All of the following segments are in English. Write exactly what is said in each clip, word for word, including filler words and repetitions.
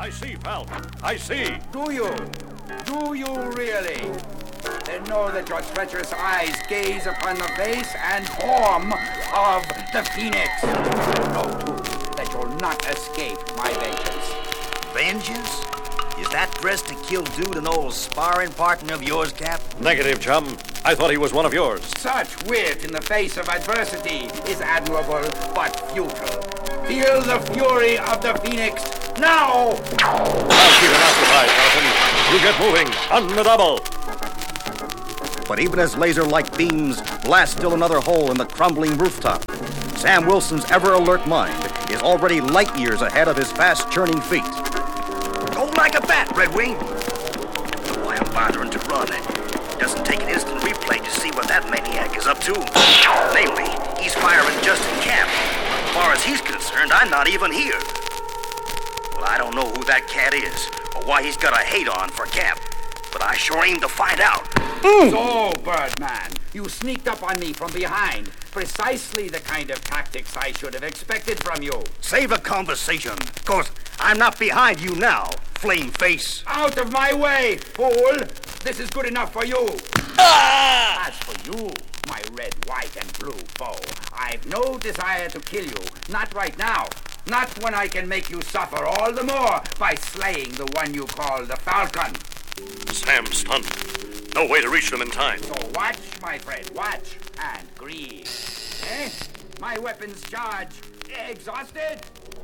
I see, pal. I see. Do you? Do you really? Then know that your treacherous eyes gaze upon the face and form of the Phoenix. Know, too, that you'll not escape my vengeance. Vengeance? Is that dressed to kill dude an old sparring partner of yours, Cap? Negative, chum. I thought he was one of yours. Such wit in the face of adversity is admirable, but futile. Feel the fury of the Phoenix now! I'll keep him occupied, Carlton. You get moving. On the double. But even as laser-like beams blast still another hole in the crumbling rooftop, Sam Wilson's ever-alert mind is already light years ahead of his fast-churning feet. Go like a bat, Red Wing! Why I'm bothering to run. It doesn't take an instant replay to see what that maniac is up to. Namely, he's firing just in camp. As far as he's concerned, I'm not even here. Well, I don't know who that cat is, or why he's got a hate on for Cap. But I sure aim to find out. Mm. So, Birdman, you sneaked up on me from behind. Precisely the kind of tactics I should have expected from you. Save a conversation, cause I'm not behind you now, flame face. Out of my way, fool! This is good enough for you. Ah! As for you, my red, white, and blue foe, I've no desire to kill you. Not right now. Not when I can make you suffer all the more by slaying the one you call the Falcon. Sam's stunned. No way to reach them in time. So watch, my friend, watch and grieve. Eh? My weapons charge. Exhausted?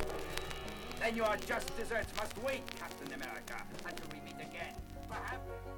Then your just deserts must wait, Captain America, until we meet again. Perhaps...